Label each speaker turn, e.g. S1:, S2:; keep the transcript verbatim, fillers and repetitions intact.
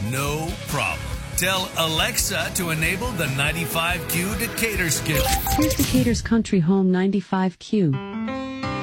S1: No problem. Tell Alexa to enable the ninety-five Q Decatur's schedule.
S2: Here's Decatur's Country Home ninety-five Q.